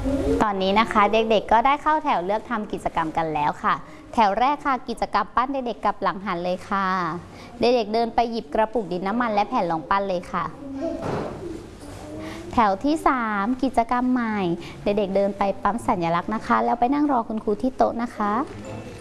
ตอนนี้นะคะเด็กๆก็ได้เข้าแถวเลือกทำกิจกรรมกันแล้วค่ะแถวแรกค่ะกิจกรรมปั้นเด็กๆกลับหลังหันเลยค่ะเด็กๆเดินไปหยิบกระปุกดินน้ำมันและแผ่นรองปั้นเลยค่ะแถวที่3กิจกรรมใหม่เด็กๆเดินไปปั๊มสัญลักษณ์นะคะแล้วไปนั่งรอคุณครูที่โต๊ะนะคะ